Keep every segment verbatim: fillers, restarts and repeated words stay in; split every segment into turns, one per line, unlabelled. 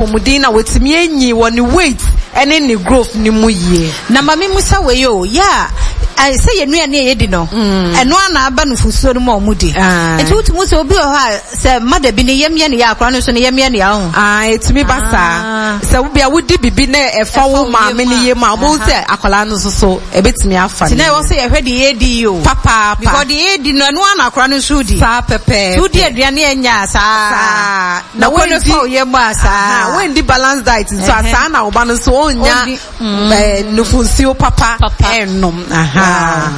pomudin na wetimi enyi woni weight ene ni growth ni mu ye
na mami musa we yo ya I say you near yedi no and one aba no fuso no mo mudi enti wutumu se obi o ha se mother bi ne yem ye ne ya akra no so ne yem ye ne ya ho
ah etimi basa se wo bia wodi bibi na e fa wo ma me ne yem a bo se akola no so so e betimi afa
ne wo se ye hwede yedi yo
papa
because the yedi no no na akra no so di
sa pepe
so di aduane enya sa na wo no fa yem asa
when di balance diet so asa na oba no so onya eh no funsi papa enom aha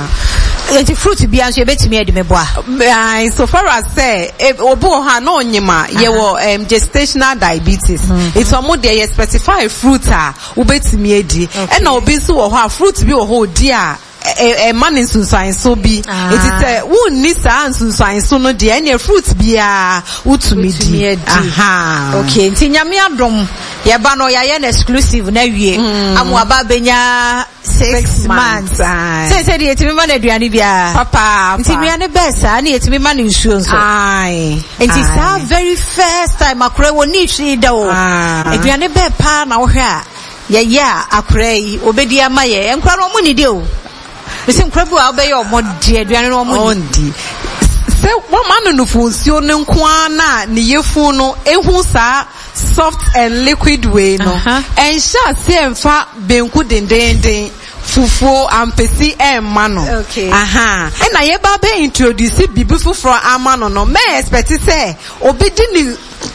Enti fruit bi anso ebetimi edi meboa.
Ah, so far as say obo ha no nyima ye wo um, gestational diabetes. It's omo dey specify fruit a obetimi edi. E na obi so wo ha fruit bi wo ho di a e man nsunsan so bi. It is say who ni sa nsunsan so no dey any fruit bi a utumi di. Aha.
Okay, nti nyame adom ye ba no ya ye exclusive na wie. Amu aba benya six months. Say say the etimi man aduane bia.
Papa.
Nti aduane besa na etimi man nsuo nso.
Ai.
Nti sa very first time akure woni hwi da o. Aduane be pa na wo hwe a ye ya akure yi obedi ama ye. Enkura no mo ni de o. Bisi nkura bu a obeye omodi aduane no mo
ndi. Se wo man no funsuo ne nko na ne yefu no ehu sa soft and liquid way no and sha se emfa benku dendenden fufuo ampesi emma no
okay
aha e na ye ba be introduce bibi fufuro ama no no me expect say obedi ni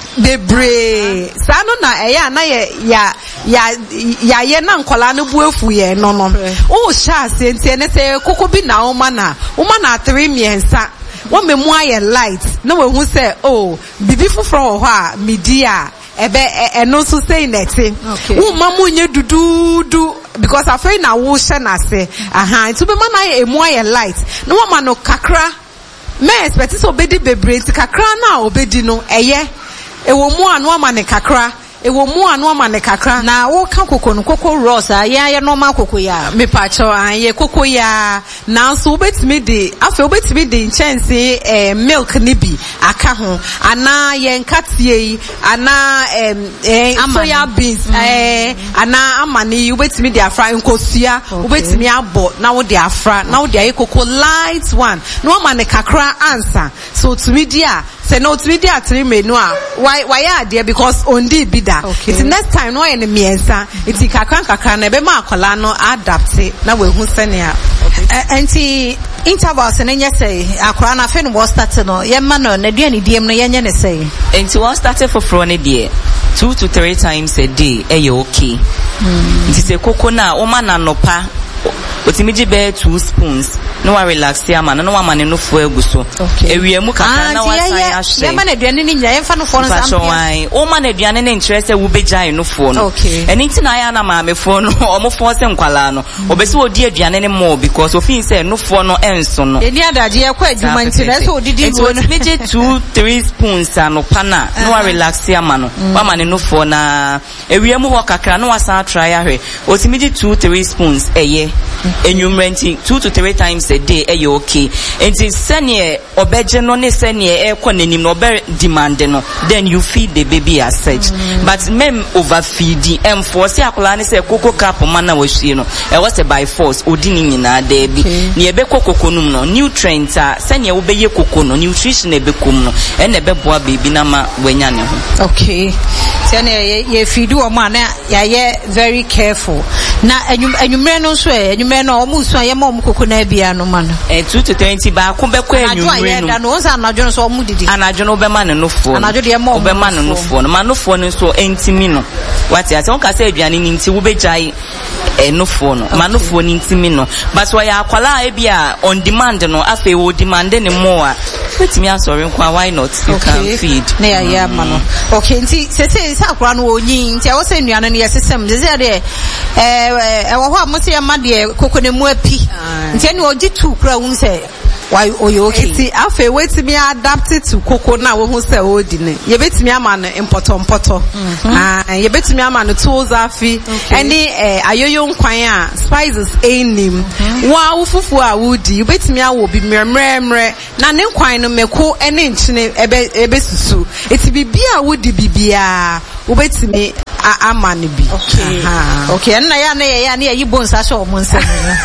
bebre sa no na eya na ye ya ya ya ye na nkola no buefu ye no no o sha se ntie ne se koko bi na o ma na o ma na three miensa one me mo aye light na we hu say oh bibi fufuro ho a media ebe eno so say neti wo mamu nye dududu because afei na wo hye na se aha it be man na emu aye light no wo ma no kakra me expect so obedi bebre ti kakra na obedi no eye ewo mu anu ama ne kakra ewo mu anu ama ne kakra
na wo ka kokonu koko rosa ya ya normal koko ya
me pa cho an ye koko ya na so obetimi de afa obetimi de chance eh milk ni bi aka ho ana ye nkatie ana eh soya beans eh ana amani obetimi de afra nkosua obetimi abo na wo de afra na wo de koko light one no ama ne kakra answer so to me dia say no to me dia three menu a why why are there because ondi bi da it's next time no any miensa it's kakran kakran na be ma akola no adapt na we hu sene a
enti intervals na nye say akora na fe no was start no ye ma no na duane diem no ye nye ne say
enti was start for fro ne de two to three times a day e okay enti say koko na o ma na nopa otimiji be two spoons no wa relax ya man no wa man no fo eguso ewiemu kaka na wa sai ahye
ya man aduane ni nya yemfa no fo no
sampe o man aduane ne interest e wo begyan no fo no eni ntina ya na ma me fo no o mo fo se nkwala no obesi odi aduane ne mo because ofin say no fo no enso no
eni adaje e kwa adwuma ntina so odidi wo no
otimiji two three spoons anopa na no wa relax ya man no wa man no fo na ewiemu ho kakra no wa san try ahwe otimiji two three spoons eye enumerate two to three times a day eh okay enti sene obeje no ne sene e kwa nanim no obe demand no then you feed the baby as such mm. but mem overfeeding em force akola ne say koko cap man na wahie no e was by force odi ni nyina da bi ne ebe kokoko num no nutrients a sene wo beye koko no nutrition e be kom no e na be boa baby na ma wanya ne ho
okay sene ye feed wo ma na ya ye very careful na enyumre no so enyumre no omu so ye ma omu koko na bia no ma no
eh two to twenty ba ko be kwa enyumre no
na no so anajo no so omu didi
anajo no be ma no fo
anajo de ma
omu be ma no fo no ma no fo no so entimi no wati ase on ka say aduane ni nti wo be jai eh no fo no ma no fo ni ntimi no but so ya akwala e bia on demand no afa wo demand ne mo a wetimi asori nkwa why not you can feed
na ya ya ma no okay nti se se se akwala no onyi nti e wo se nnuane no ye sesem ze ze de eh e wo ho amose ya ma de koko ne mu api nti ene ogi tu kura hu se why oyo okay
ti afa wetimi adapt to koko na wo hu se odi ne ye betimi ama no importo importo ah ye betimi ama no tools afi ene eh ayoyo nkwan a spices enim wa ufufu a wudi ye betimi awo bi mremremre na ne nkwan no meko ene nchine ebe ebe susu eti bibia wudi bibia wo betimi ama ne bi.
Okay. Okay, na ya na ya na yi bones asho o monse no.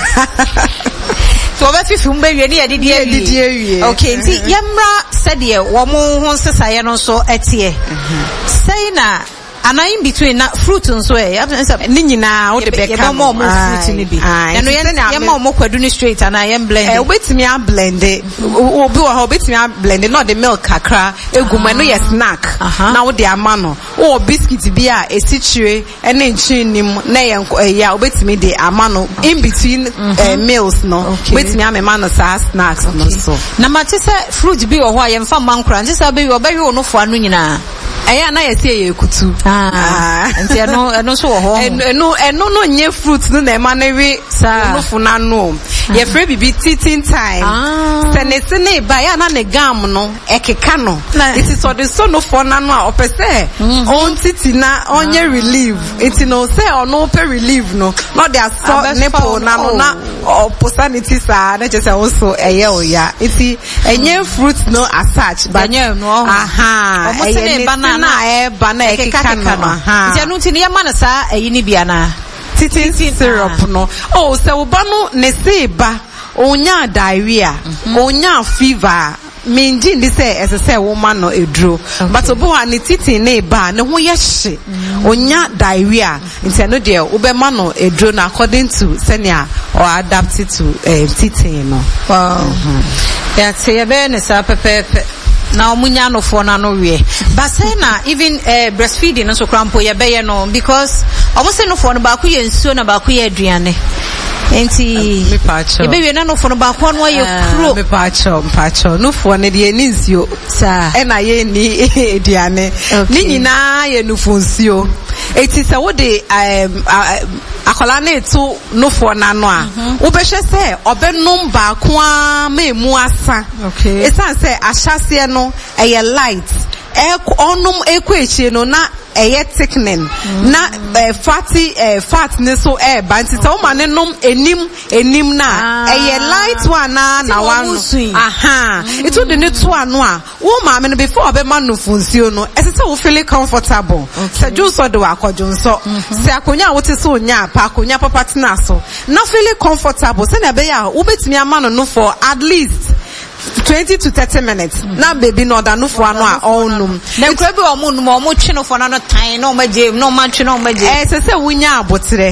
So obefi fum be wie na yedidi awie. Okay, nti yemra said ye wo mo ho sesaye no so etie. Say na ana in between na fruit nso e
ni nyina wo de be ka
mo mo fruit ni bi na no ye ma mo kwadu ni straight ana ye blend
e obetimi a blend obi wo ha obetimi a blend no the milk kakra eguma no ye snack na wo de ama no wo biscuit bi a esichire ene nchinim na ye ya obetimi de ama no in between meals no obetimi a mema no sa snacks no so
na ma te se fruit bi wo ho a ye mfa mankura nti se be wo be wo no fo anu nyina
eya na yesi ye kutu
ah nti eno eno so wo ho
eno eno no nye fruit no na ema na wi no funa no ye free bibi teething time se ne se ne ba ya na ne gam no ekeka no it is so the so no for na no a opese on titi na onye relief it no say ono pe relief no not their so nipple na no na opportunity sa na je say also eye oya iti enye fruit no as such but aha
eye banana
na e bana ekeka no aha
nti anu nti ne ma na sa eyi ni bia na
titi syrup no oh se wo ba no ne se ba onya diarrhea onya fever minji ndi se esese woman no edro but obo ha ne titi ne ba ne ho ye hye onya diarrhea nti no de obema no edro na according to senior or adapted to uh, titi no
wow ya se ye be ne sa pepepe na omunya no for na no we but say na even uh, breastfeeding no so krampo ye be ye no because omo se no for no ba ku ye nsuo na ba ku ye aduane enti
me pacho
ebe we na no for no ba ko no ye kuro
me pacho pacho no for ne de ni nsuo
sa
e na ye ni aduane ni nyina ye no for nsuo eti se wo de um akola na etu no for na no a wo be hwe se obenum ba ko a memu asa
okay
esan se ahyase no eye light e onum ekwechi no na eye thickening na fatty fat ne so e ba nti se wo ma ne nom enim enim na eye light one na na one aha itu de ne to ano a wo ma me no before obema no funsuo no ese se wo feel comfortable se ju so de wa kojo nso se akonya wo te so nya pa akonya papa tena so na feel comfortable se na be ya wo betimi ama no no for at least twenty to thirty minutes na baby no da no for ano a onum
na nkra bi omo num omo twe no for na no tan no maje no ma twe no maje
eh se se wunya abotre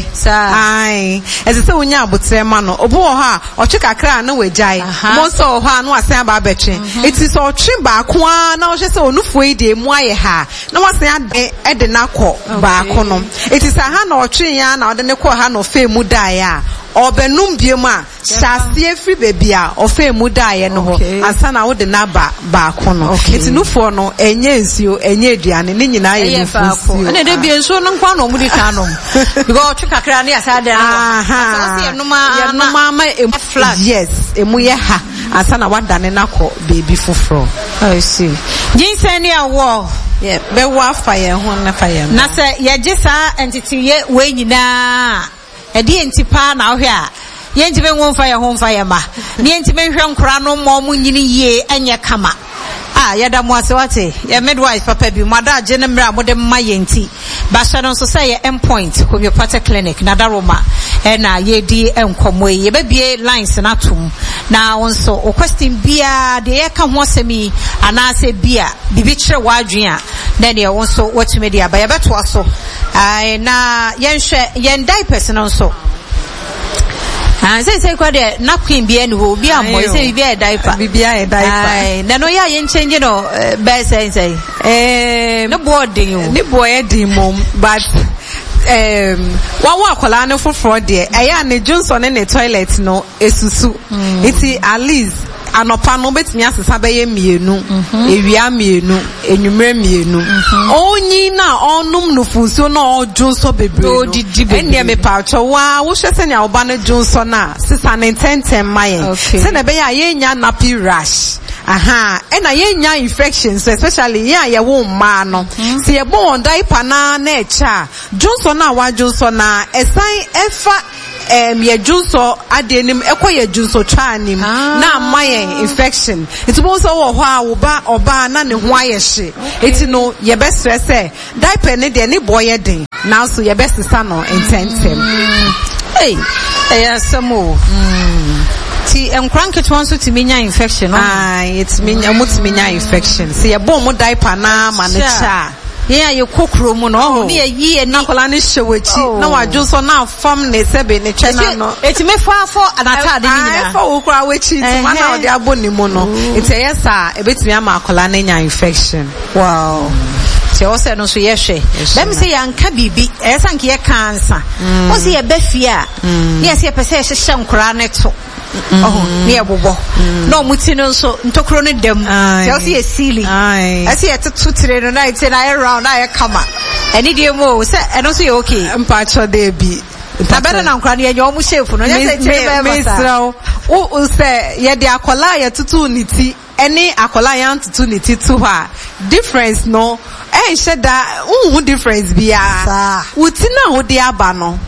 ai eh se se wunya abotre ma no obo ho ha otwe kakra na wajai mo so ho ano asan ba betwe it is otwe ba ko a na o hwe se onufu e de mu aye ha na wasan ade e de na ko ba ko no it is ha na otwe ya na ode ne ko ha no fe mu dai a obenum biem a shasie free baby a ofe mu dai no ho asa na wo de na ba ba ko no it no for no enye nsuo enye aduane ne nyina ye nsuo
ene de bi nsuo no kwa no mu di ka no because otwe kakra ne asa de no asa se enuma
enuma ma flat yes emu ye ha asa na wadane na ko baby foforo
I see jinsen ne awo
yeah be wa fa ye ho na fa ye
na se ye gisa entity ye we nyina edi entipa na ohwe a ye entibe wonfa ye ho mfa ye ma ne entibe hwe nkora no mo mu nyini ye anye kama ah yada mo ase wate ye midwife papa bi mada age ne mra mo de ma ye nti ba sha no so say ye endpoint homeopathic clinic na daroma e na ye di enkomo ye be bie lines na tum na wonso o question bia de ye ka ho asemi ana se bia bibi kire wadwen a na ne wonso watumi dia ba ye beto aso ai na yen hwe yen diapers no so ah say say kwa de napkin bia ni ho bia mo say bia diaper
bia diaper
ai na no ya yen change no be say say
eh
no boarding o
ni boy din mom but um wa wa akola ne foforo de eya ne Johnson ne toilet no esusu iti at least anopa no betimi asesa be ye mienu ewia mienu enwumre mienu onyi na onum no funso na ojo so bebre enne me pa cho wa wo hwese ne oba ne Johnson na sisa ne tenten mayen se na be ya ye nya nappy rash aha ena ye nya infections especially ya ye wo ma no se ye bon diaper na na echa Johnson na wa Johnson na esan efa em ye junso adenim ekoye junso twanim na maye infection it bo so wo ho a wo ba oba na ne ho ayehye it no ye be stress diaper ne de ne boy den now so your best son no intentem.
Hey, eh samo. Ti enkran ketwan so ti menya infection no.
Ah, it's menya mut menya infection. See your bom diaper na ma ne cha.
Yeah, you kokro mu no. Ne yi
na kola ne hyewachi na wadwo so na fam ne sebe ne twena no.
Eti me fa fo anata de nyina.
Ah, fa wo kra wachi ti ma na ode aboni mu no. Eti yesa ebetumi ama kola ne nya infection.
Wow. Se o se no so yehwe. Dem se yanka bibi, esa nke ye cancer. O se ye befia. Ne se pese hye nkora ne to. Oh, ne bobo. No muti no so ntokro ne dem. Se o se ye sili. Ase ye tutu tire no na ite na around na ye kama. Eni de mo se eno so ye okay.
Mpa cho de bi.
Tabere na nkora ne ye nyomu chef no. Ye se tire be
ba. O se ye de akola ye tutu niti. Any akola yan tutu niti to her. Difference no. Eh sheda unhu difference bia. Wuti na ho de aba no.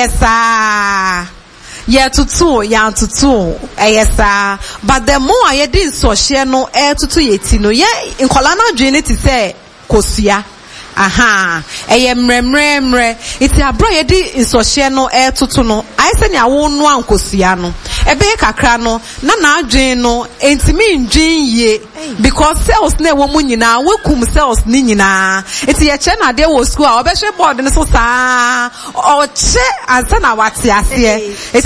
Eyesa. Ye tutu yan tutu eyesa. But the more ye dey so share no eh tutu yeti no. Ye nkola na dwene ti say kosua. Aha, eye mremre mre iti abro ye di insoshe no e tutu no ai se nya wo no ankosua no ebe kakra no na na adwen no entimi ndwen ye because cells na wo mu nyina wekum cells ni nyina iti ye che na de wo school a obehwe board no so saa o che ansa na wate ase iti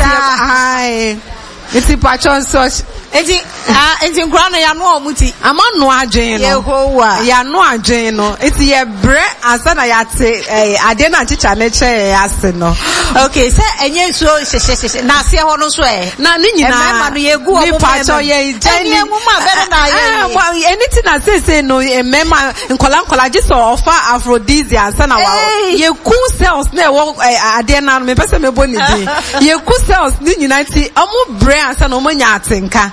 ai iti patron so
enti ah enti nkura no ya no omuti
ama no adwen no
yehowa
ya no adwen no enti ye bre ansa na ya te eh ade na chicha ne che ase no
okay se enye so hye na ase ho no so eh
na ni nyina
e ma no ye gu
omo pacho ye jani
enye mu ma bere na ye
ah anything na say say no e mema nkola nkola je so offer aphrodisia ansa na wa ye ku cells na wo ade na no me pese me boni din ye ku cells ni nyina ti omo bre ansa na omo nya atenka.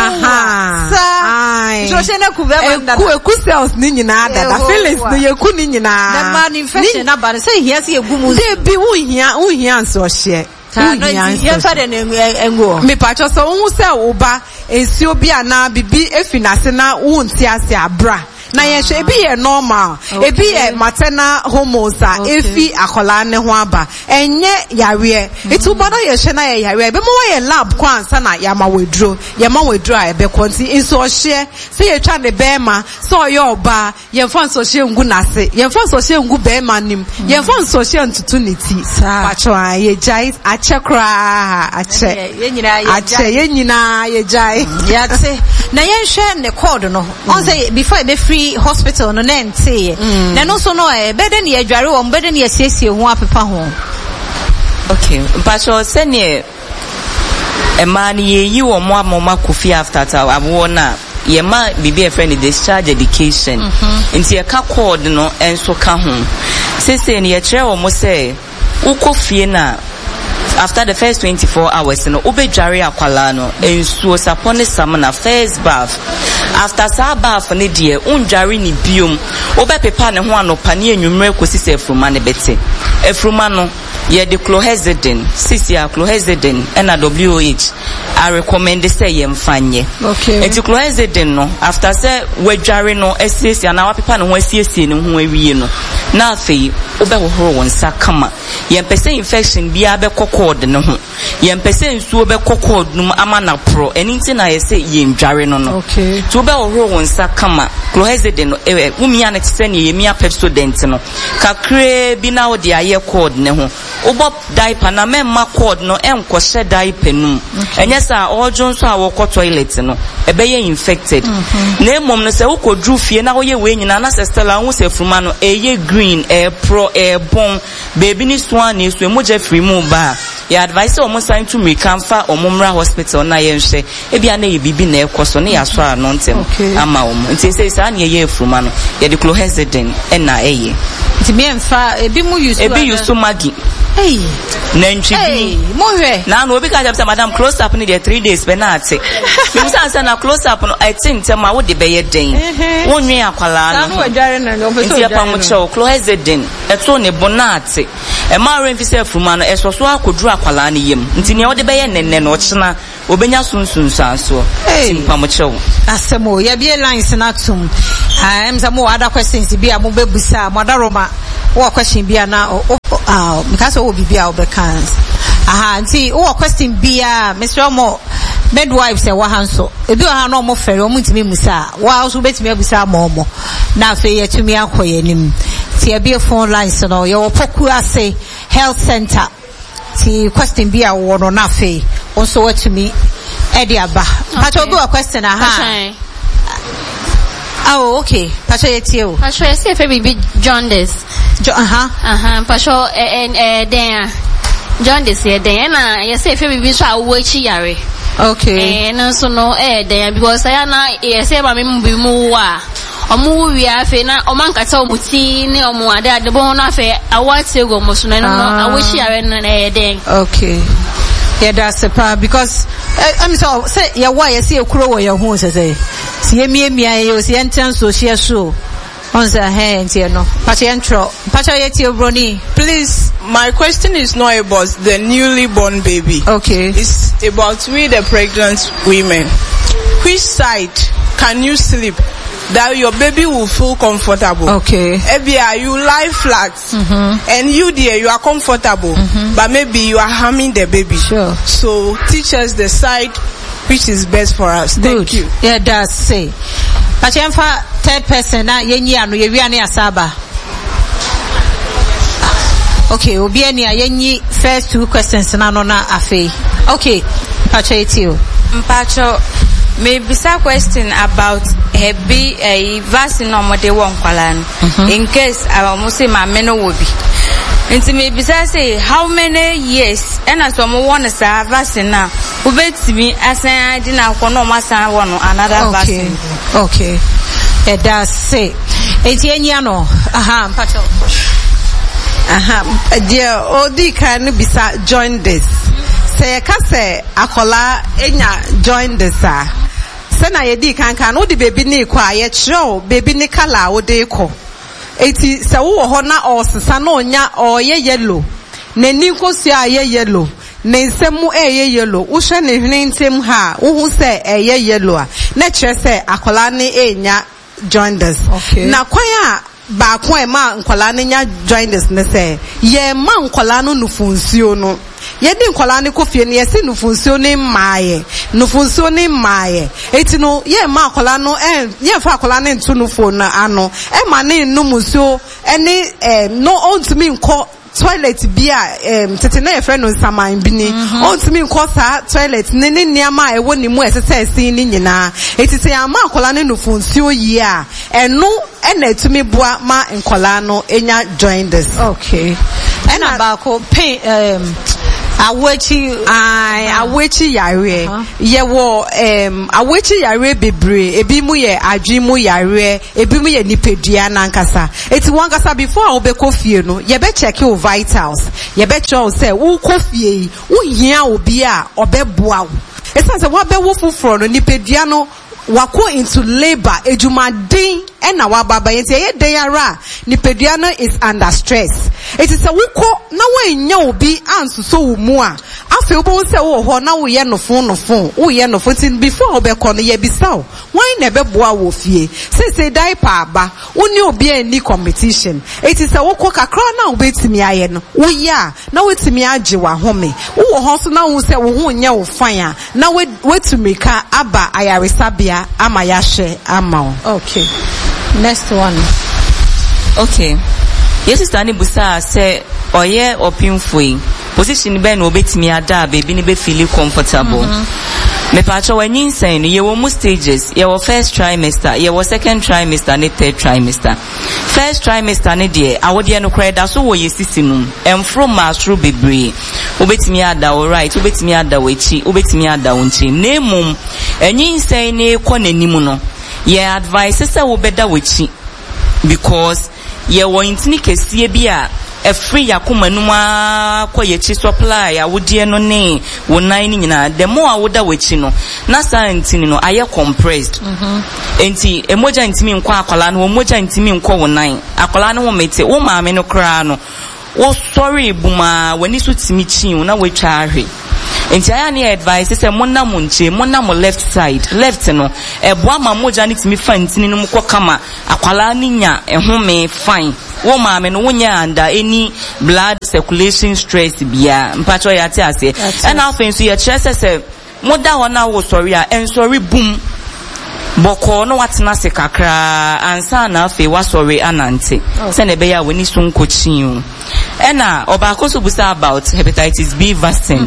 Aha. Ai. So she na ku be
wanda. Ku ku cells ni nyina ada. The feelings no ye ku ni nyina.
The man infection na ba say here say egu mu.
Dey bi wo hia, wo hia so hye.
No ye fa de engo.
Me pa cho so wo say wo ba ensuo bi ana bibi efinase na wo nti ase abra. Na ye hwe ebi ye normal ebi ye maternal hormones a efi akola ne ho aba enye yawe etu bodo ye hwe na ye yawe be mo ye lab kwa ansa na ya ma wedro ye ma wedro a ebe konti inso hye se ye twa ne be ma so ye oba ye fa nso hye ngu nase ye fa nso hye ngu be ma nim ye fa nso hye ntutu niti pa cho a ye jai a chekra a che
ye nyina ye
jai ye nyina ye jai
ya te na ye hwe ne code no on say before be free hospital no na ntie na no so no e beden ye dware wo beden ye siesie ho apepa ho
okay mpacho sene e man ye yi wo mo amoma kofi after ta abo na ye ma bibi e friend discharge education nti ye ka code no enso ka ho sese ne ye kire wo mo say ukofie na after the first twenty-four hours no obedware akwala no ensuo sapone samna first bath after sa bath ne de undware ni biom obepepa ne ho anopa ne enwumre kosise efruma ne bete efruma no ye de chlorhexidine six ya chlorhexidine na W O H I recommend say ye mfanye
okay
eti chlorhexidine no after say wedware no esiesie na wapepa ne ho esiesie ne ho awie no na afei obehohoro wonsa kama ye mpese infection bia be kokod ne ho ye mpese nsuo be kokod num ama na pro eni na ye say ye ndware no no
okay
to obehohoro wonsa kama chlorhexidine no e umia na tse ne ye mia Pepsodent no kakre bi na odi aye code ne ho obo diaper na memma code no enko hye diaper num enye sa ojo nso a wo toilet no ebe ye infected na emom no se ukodru fie na wo ye we nyina na se stella hu se fruma no eye green e pro e bon baby ni swan ni so emoje free mu ba ya advice o mo sign to me kamfa o mo mra hospital na ye nhwe e bia na ye bibi na ekoso na ya so a no ntem ama o mo nti se sa na ye fruma no ye de chlorhexidine e na eye
nti me mfa ebi mu use
ebi use magi
hey
nantwi
bi mo hwe
na no obi ka jam say madam close up ni dey three days be na ate me say say na close up no I think say ma wo de be ye den wonwe akwala no
na no dware na no
person dware no nti chlorhexidine eto ne bonate e ma re mfise afuma no esoso akoduru akwala ne yem nti ne wo de be ye nenne no chena obenya sunsun sanso timpa mo chew
asemo ya bie lines na tum ah em za mo ada questions bia mo bebusa mo da roma wo question bia na ah because we be be our bekans aha nti wo question bia Mister Omo midwives e wa hanso ebi o ha no mo fere o mutimi musa wa also betimi abusa momo na afi ye tumi akoye nim ti e be phone lines no ye wo poku ase health center ti question bia wo no na afi also watumi e dia ba pacho bi o question aha oh okay pacho ye ti o
pacho ye say baby jaundice
aha
aha pacho eh eh den jaundice ye den na ye say baby so awo chi yare.
Okay.
Eh, no, so no, eh, there because I na eh say ba me mbi mu wa. Omu wi afi na o man kata omuti ni omu ade ade bo na afi awate go mo so no no awishi are na eh den.
Okay. Yeah, that's the part because I'm so say ya why you see okuro wo your hu say say. See me me ayo see enten so share so. On the hand, you know.
Please, my question is not about the newly born baby.
Okay.
It's about we the pregnant women. Which side can you sleep that your baby will feel comfortable?
Okay.
Maybe you lie flat, mm-hmm. and you dear you are comfortable, mm-hmm. but maybe you are harming the baby.
Sure.
So teach us the side which is best for us.
Good.
Thank you.
Yeah, that's say. But you have third person na yenyi anu yewi ane asaba. Okay, obi ani yenyi first two questions na no na afi. Okay, Pacho etio.
Mpacho, maybe some question about heavy a vaccine no more de won kwala no. In case I must say my men will be. Nti maybe say how many years and as some one is a vaccine now. Ubetimi asan di na ko no masan won another vaccine.
Okay. It does say. Eti enya no. Aha, Pacho.
Aha, dear odi kan bisa join this. Say ka say akola enya join this ah. Se na ye di kan kan odi baby ni kwa ye chiro baby ni kala odi ko. Eti se wo ho na osesa na onya oye yellow. Nani nkosu aye yellow. Ne nsemu eye yellow. Wo hwe ne hwene ntem ha, wo hu se eye yellow a. Na kire se akola ni enya join this.
Okay.
Na kwaya ba kwa ma nkola ni nya join this ne se ye ma nkola no nufunsuo no. Ye di nkola ni kofie ne ye se nufunsuo ni maaye. Nufunsuo ni maaye. Eti no ye ma akola no eh ye fa akola ni ntu nufo na ano. E ma ni numusuo eni eh no ontumi nko toilet bia em tete na yefre no saman bi ni ontumi nko sa toilet ne ne niama ewo ni mu esese esi ni nyina etite ama akola ne nufunsuo yi a eno ena etumi boa ma nkola no enya join this.
Okay. Ena ba ko pain um awechi
ai awechi yare ye wo em awechi yare bebre ebi mu ye adwi mu yare ebi mu ye nipedua na nkasa eti wan kasa before obekọ fie no ye be check your vitals ye be check say wo kofie wo hia obi a obeboa wo esa say wo be wo fufuro no nipedua no wako into labor ejumadin ena wababa yenti ye deyara nipedua no is under stress it is a wuko na we nya obi ansuso wo mu a afi obo se wo ho na wo ye no fon no fon wo ye no fon before obekọ no ye bisaw why na beboa wo fie say say diaper aba woni obi ani competition it is a wuko kakra na obetimi aye no wo ya na wetimi age wa home wo ho so na wo se wo ho nya wo fan a na wetumi ka aba ayaresabia ama ya hye ama.
Okay. Next one.
Okay. Yes, sister ni busa say oye opinfui. Position be no betimi ada baby ni be feel comfortable. Me pacho when insane ye wo mu stages. Ye wo first trimester, ye wo second trimester, ne third trimester. First trimester ne de awode no kra da so wo yesisi num. Emfro mastro bebre. Obetimi ada all right, obetimi ada wechi, obetimi ada wonchi. Ne mum enyi insane ne ko nanim no. Ye advice say wo beda wechi because ye wo intini kesie bi a e free yakoma numa kwa ye chi supply awodie no ne wo nan ni nyina the more awoda wechi no na santini no aye compressed mhm enti emoja ntimi nkwa akwala no emoja ntimi nkwa wo nan akwala no wo mete wo maame no kra no wo sorry buma wani so timi chi na wo twa ahwe enti aya ne advice say monna mo nche monna mo left side left no e boa ma moja ne timi fa ntini no mko kama akwala ni nya ehome fine wo maame no wonya anda any blood circulation stress bia mpacho ya te ase and afin so ye kyerɛ sɛ moda hɔ na wo sorry a en sorry boom boko no watena se kakra ansa na afi wa sorry anante se na be ya woni so nkochin ena obako so busa about hepatitis B vaccine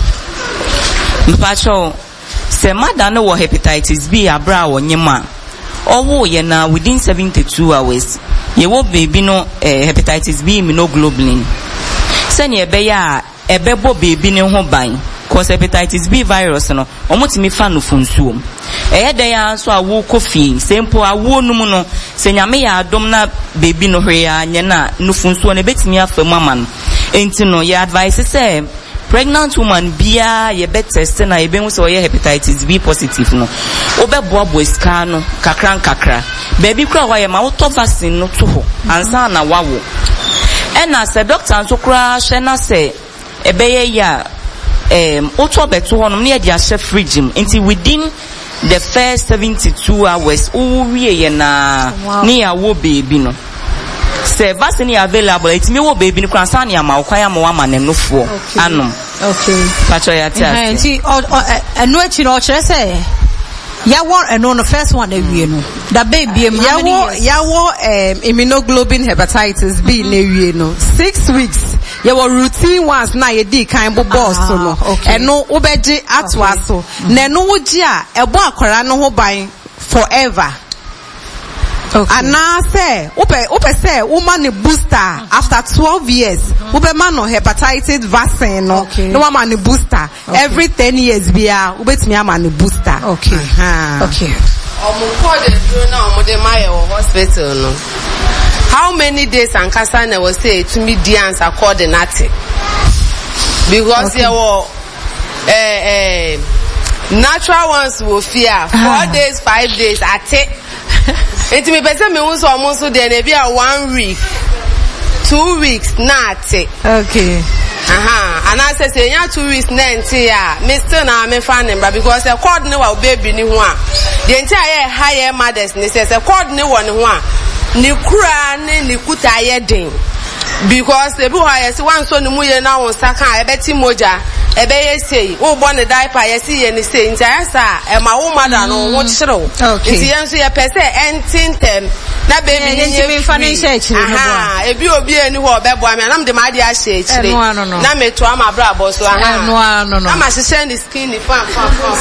mpacho se mada no wo hepatitis B abra wo nyema owo ye na within seventy-two hours ye wo baby no eh, hepatitis B immunoglobulin se ne ebe ya ebebo baby ne ho ban cause hepatitis B virus no omotimi fa no funsuom eh de ya so awo kofi sempo awo num no se nyame ya adom na baby no hwe ya nye na no funsuo ne betimi afa mama no enti no ya advice say pregnant woman bia ye bet test na ye benwu so ye hepatitis B positive no obeboa boiska no kakra kakra baby kura wa ye ma auto vaccine no to ho ansa na wawo ena se doctor nso kura hwe na se ebeye ya um auto beto ho no na ye dia hwe fridge until within the first seventy-two hours o wie ye na ni ya wo baby no se vaccine available it me wo baby ni kura san ya ma okwan ya ma wa ma no fo anom
okay
pacho ya tia
nti eno achi no kire se ya won eno no first one ewie no da baby em
ya wo ya wo um, immunoglobulin hepatitis B na ewie no six weeks ya wo routine ones na ye di kan bo boss no eno wo beji atwa so na eno wo gi a ebo akora no ho ban forever. Okay. And now say, upe upe say, woman a booster after twelve years. Upe man no hepatitis vaccine no.
Okay.
No man a booster okay. Every ten years. Be a ubet me a man a booster.
Okay. Uh-huh. Okay.
Hospital no. How many days and Kasana was say to me the answer coordinated because okay. There were eh eh natural ones will fear four uh-huh. days five days I take. Enti me pese me unso omunso de na bia one week two weeks na ate
okay
aha and I say say nya two weeks na enti ya me still na me fan number because the cord ne wa baby ni ho a de enti aye higher mothers ne say the cord ne wo ne ho a ni kura ne ni kuta ye den because the bu ha yes one so ne mu ye na won saka e beti moja ebe ye say wo bo ne diaper ye see ye ne say nti asa e ma wo mother no wo chiro nti ye nso ye pese entintem na baby ni ye
me financial chiri no
aha ebi obi eni ho obebo am na me de ma de a share chiri na me to am abra bo so aha
no no no
na ma share the skin ni fam fam fam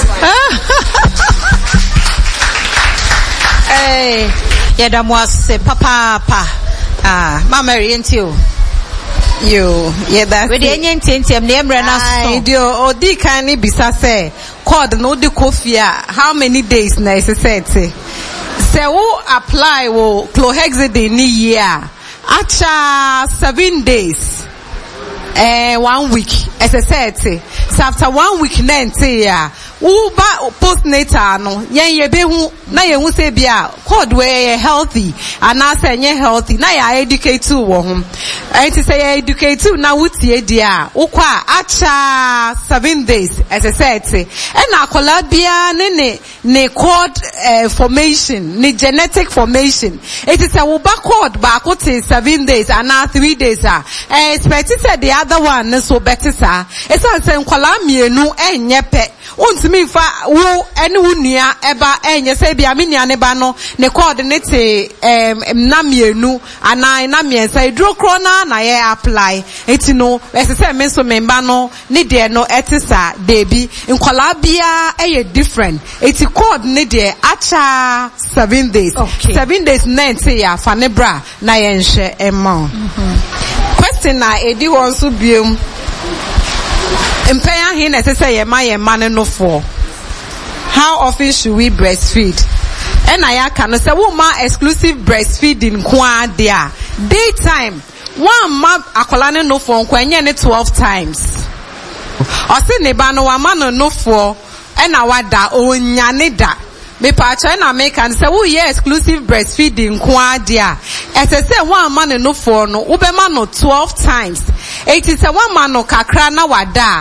eh ya da mo ase papa pa ah mama rienti o
yo yeah that's
we dey nyentientiam na emre na so
idio odi kan ni bisa say cord no di kofia how many days na is set say wo apply wo clohexidine ni year acha seven days eh one week as I said so after one week na nti ya wo ba postnatal no yen ye be hu na ye hu se bia cord we healthy and na say nye healthy na ya educate wo ho enti say ya educate na wutie dia wo kwa acha seven days as I said so and na akola bia ne ne ne cord uh, formation ne genetic formation it is a wo ba cord ba ko te seven days and na three days ah expect say the other one so better sir it's say nkola mienu enye pe untimi fa wo ene wo nua eba enye say bia me nua ne ba no ne coordinate em na mienu ana na miensa edro kro na na ye apply eti no ese say me so memba no ne de no etisa debi nkola bia eye different eti code ne de acha seven days
okay.
seven days ninety ya fa ne bra na ye nhwe emma question na edi won so biem Impaya hin say ye ma ye man no for. How often should we breastfeed? And I can say woman exclusive breastfeeding kwa there. Daytime one ma akolane no for nkwenye ne twelve times. O se ne ba no wa ma no for e na wada onya ne da. Me pa cha na make and say wo ye exclusive breastfeeding kwa there. As I say one man no for no wo be ma no twelve times. It is a one man no kakra na wada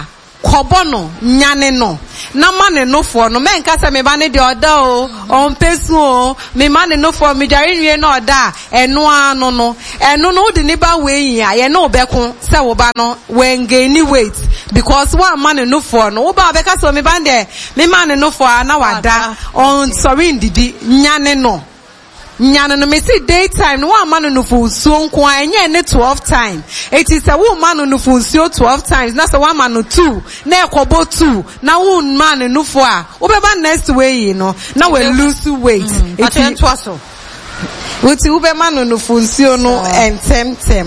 kobono nyane no na mane no for no men ka se me ba ne de oda o on pesu o me mane no for me dare nwie na oda eno ano no eno no de ne ba we yin ye no obekun se wo ba no when gain weight because one man no for no wo ba obeka so me ba de me mane no for na wada on sorry ndidi nyane no nyane no me see daytime no one man no for so nko enye ne twelve time it is a woman no for so twelve times na so one man no two na ekobo two na one man no for a wo be ba next way you know na we lose weight it is twaso wuti wo be man no for so no entemtem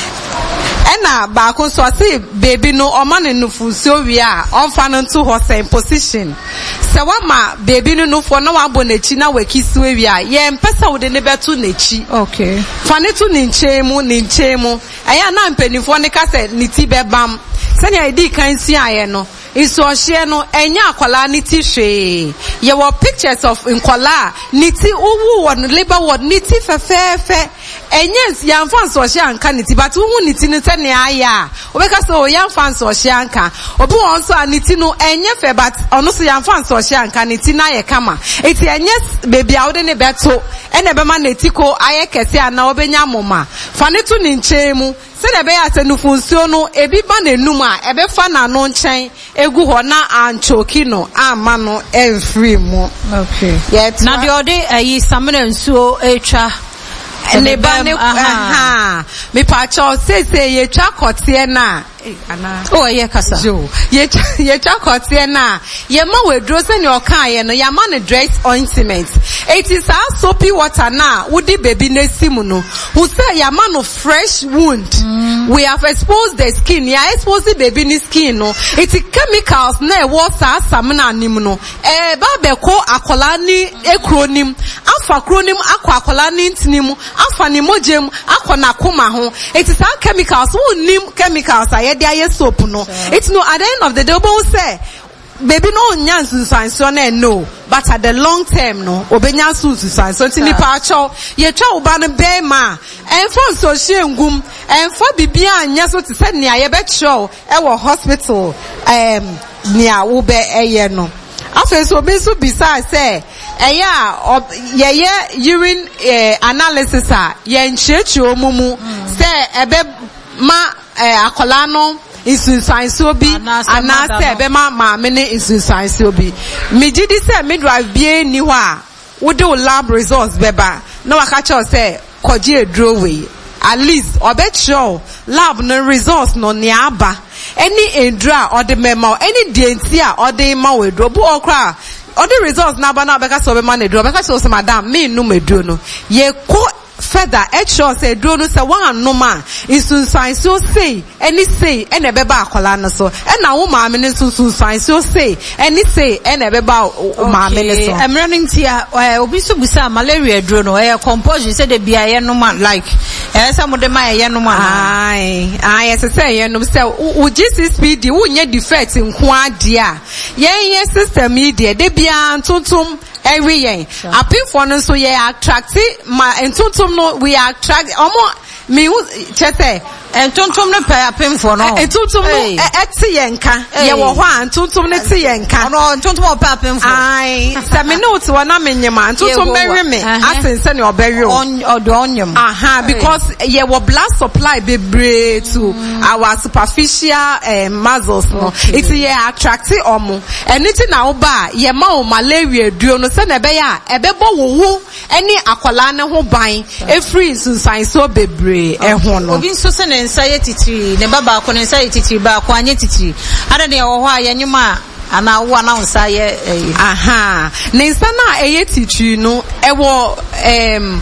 ena ba ko so say baby no o man no for so wi a on fa no to ho same position se wa ma baby no no for na wa bo na chi na wa kisi wi a ye mpesa wo de ne beto na chi
okay
fa ne to ni nchemu ni nchemu aya na mpanifo ne ka se ni ti be bam se ne idi kan si aye no iso ohye no enya akwala ni ti hwe ye wo pictures of nkwala ni ti uwu won labor ward ni ti fefefe enye yan fans ohye anka ni ti but uwu ni ti ni se ne aya obeka so yan fans ohye anka obi won so aniti no enye fe but ono so yan fans ohye anka ni ti na ye kama eti enye baby awde ne beto ene be ma na etiko aye kese ana obenya moma fa ne to ni nchemu se na be ya se nufunsuo no ebi ba na enum a ebe fa na no nchen egu ho na anchoki no ama no every mo
okay
yet
na de ode ayi samena nsuo etwa
ne ba ne aha me pa cho se se ye twa kote na ana
oh ye kasa
jo ye ye twa kote na ye ma wedro se ne oka ye no ya ma ne dress ointment it is a soapy water na wudi baby na simu no who say ya ma no fresh wound mm. we have exposed the skin ya expose the baby ni skin no it is chemicals na water samna nim no e ba be ko akola ni ekronim afa kronim akwa akola ni ntinim afa ni mojem akona koma ho it is a chemicals who nim chemicals aye dia ye soap no it's no at the end of the day obo say baby no nyansu sanso na no but at the long term no obenya susu sanso tini pa cho ye twa oba no be ma enfo so hye enfo bibia anya so te se ne aye be cho e wo hospital um nia wo be eye no afa so be so bisa say eya ye ye urine eh, analysis a ye nchechi omumu say ebe ma eh, akola no isunsanso bi anase ebe ma ma me ne isunsanso bi me gidi say midwife bie ni ho a wo de lab results beba na waka cho say koje edro we at least obetro lab no results no ni aba any edra or the memo any dentia or the ma we dro bu okra all the results na ba na beka so be ma na edro beka so say madam me no medro no ye ko further it shows say do no say one no man isunsan so say any say ene beba akola no so e na wo ma me ne sunsan so say any say ene beba ma me ne so
I'm running tia obi so busa malaria dro no e composure say de bia ye no man like e say mo de ma ye no man
ai ai say say ye no say u G C S D wo nye defect nko ade a ye ye system yi de de bia ntontom every year apin for no so ye attract ma ntontom no we attract omo me chete
entontom no pa apin for no
entontom no eti yenka ye wo ho a entontom no ti yenka
no entontom pa apin for
ai se me no ti wona menyema entontom berry me asense ne oberry
on odo onyem
aha because ye wo blood supply bebre to our superficial uh, muscles no it ye attract omo anything na oba ye ma o malaria duo no se na be ya ebebo wo wo any akola ne ho ban e free sunsan so bebre e ho no
obi nso se ne nsa ye titiri ne baba ko ne nsa ye titiri ba ko anye titiri ada ne wo ho a ye nyuma ana wo na nsa ye
aha ne nsa na e ye titiri no e wo em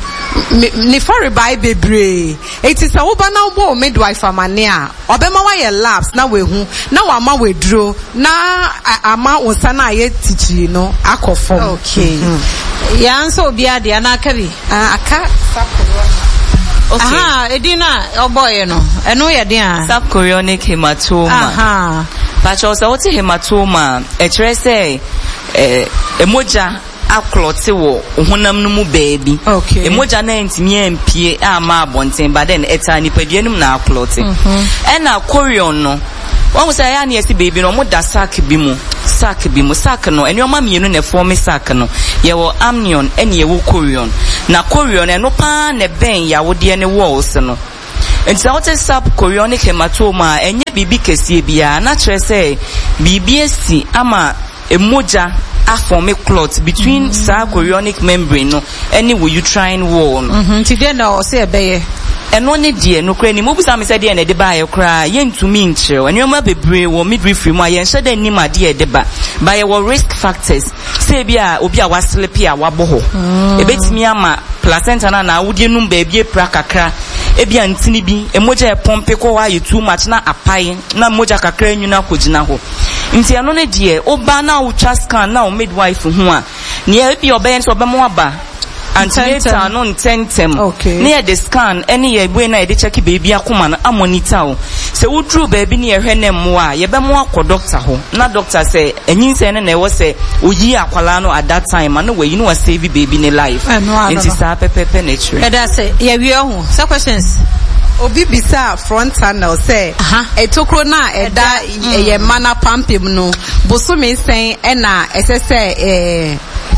ni for by bebre it is a oba na wo midwife amane a obema wa ye labs na we hu na wa ma we duro na ama nsa na ye titiri no akofom
okay ya nso obi ade ana aka bi
aka
okay.
Aha, edina oboye no. Eno ye dia.
Subchorionic hematoma.
Aha.
But also what hematoma? E kire say eh emoja aklot wo honam no mu baby.
Okay.
Emoja na ntimi empie ama abonten but then eta nipadua num na aklot. Mhm. E na chorion no One was I any baby no more da sack bimu, sack bimu, sack no, and your mammy no for me sack no. Ye were amnion and ye wo corion. Na corion and no pan a ben ya would any walls no. And so what is sub chorionic hematoma and ye bibi kesibia, natural say, B B S C, ama, a moja, a form a clot between sa chorionic membrane no, any will you try and wall.
Mm-hmm. Today no, say a bay.
And one dear no cranny moves am said and the buy cry yen to mean chill and your mother brave or midwifery my yen said any my dear deba by our risk factors say bia obia was sleepy a waboho a bit me ama placenta na would you num baby prakakra ebia ntini bi emoja pompe ko wa you too much na apai na moja kakra nyu na kogina ho nti ano ne dear oba na wo scan na midwife ho a ne e oba so oba mo aba antenatal no tentem
okay
near the scan any ye we na de check baby akoma na monitor se wo true baby ne ye hwene mo a ye be mo akọ doctor ho na doctor say enyin se ne na wo say oyi akwala no at that time and we you know save baby ne life nti sa pepepe nature
e da say ye wi ho some questions
obi bisa front tunnel say etokro na eda ye mana pampim no bosome sen e na ese say eh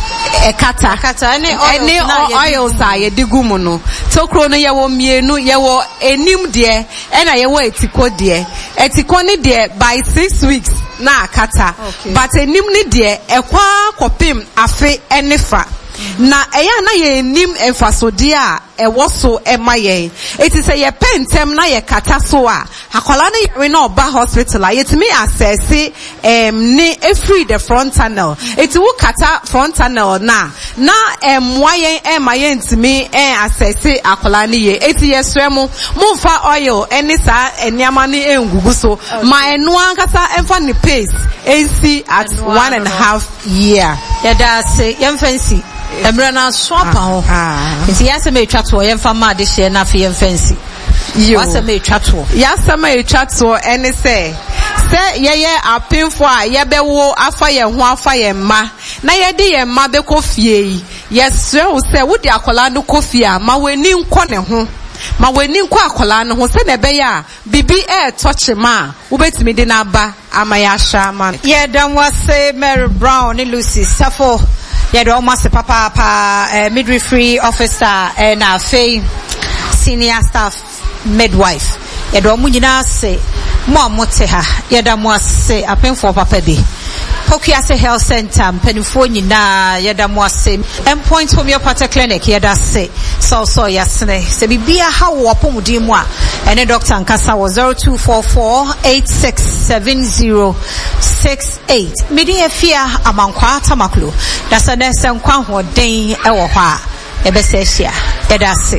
ekata
kata any
any oil sa ye digumu no tokro no ye wo mienu ye wo enim de e na ye wo etiko de etiko ni de by six weeks na akata but enim ni de ekwa kopim afe enefa na eya na ye enim enfasode a ewo so emaye eti say ye pentem na ye kata so a akola na we na oba hospital a yetimi assess em ni e free the front tunnel eti wo kata front tunnel na na em wayen emaye ntimi en assess akola ni ye eti ye swemu mumfa oil eni sa eniama ni engugu so ma enu ankasa emfa ni pace ensi at one and a half year
ya da say yem fancy emre na swap ho enti ya se me twa to yem fa ma de hye na fe yem fancy yo wa se me twa to
ya se me twa to eni say say ye ye apinfo a ye be wo afa ye ho afa ye ma na ye de ye ma be kofie yi ye sre wo say wo de akola no kofie a ma weni nko ne ho ma weni nko akola no ho se na be ya bibi e touch ma wo betimi de na ba amaya sha ma
ye dan wa say Mary Brown ni Lucy Safo ye do almost papa pa uh, midwifery officer and uh, Faye senior staff midwife ye do mu nyina se mo amote ha ye da mo ase apenfo papa bi Pokiase Health Center mpenifo nyina ye da mo ase Endpoint Homeopathic Clinic ye da se so so yasne se bibia ha wo pomudi mu a ene doctor nkasa wo zero two four four eight six seven zero six eight midi efia amankwa tamaklo da se ne se nkwa hoden e wo ho a e be se hia ye da se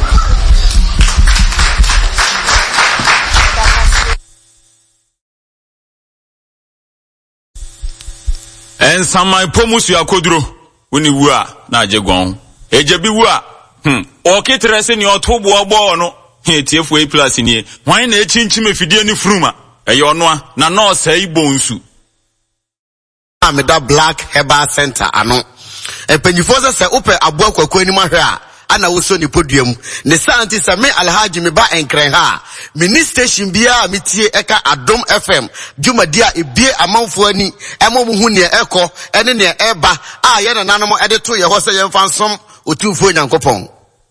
En samai pomusu akoduro woni wu a na ajegon eje bi wu a hm o kitrese ni otobo ogbo no etiefo e plus ni hwan na echinchim efidie ni fruma eye ono a na no sai bonsu
ameda Black Herbal Center ano empanyifo se ope abo akwaku ani mahwe a ana woso ni podium ne santi se me Alhaji me ba enkren ha mini station bia metie eka Adom F M dwumadi a ebie amanfo ani emo mu hu ne eko ene ne eba a ye na nanom ede to ye ho se ye mfa nsom otumfo nyankopon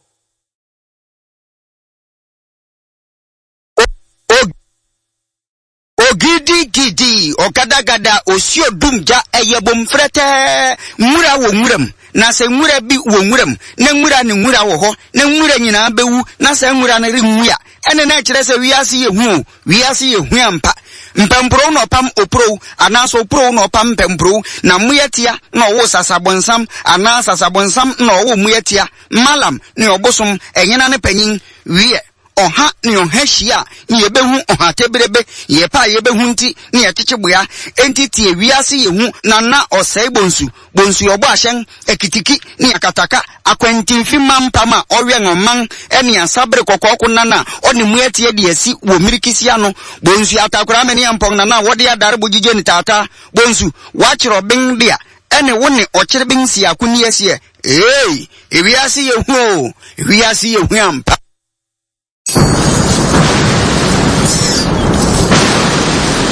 ogidi gidi okadagada osio dumja eyebom frete nwura wo nwuram na se nwura bi wo nwuram na nwura ne nwura wo ho na nwura nyina bewu na se nwura na renwua ene na kire se wiase ye hu wiase ye hu ampa mpempro no pam opro anaso opro no pam mpempro na muyetia na wo sasabonsam ana sasabonsam na wo muyetia malam ne obosom enyina ne panyin wie oha ni ohahia ni yebehu oha tebrebe yepa yebehu nti ni yetechebua entity ewiase yehu na na osai bonsu bonsu yobo ahyen ekitiki ni akataka akwantimfi mampama owe ngoman eni asabre kokoko nana oni muetie de asi wo mirikisia no bonsu atakura meni ampong na na wode adare bogije ni tata bonsu wachiro bin dia ene woni okire bin si akuni asie eh ewiase yehu ewiase yehu ampa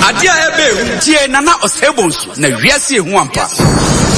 adia ebe tie na na osebonso na wiase ehu ampa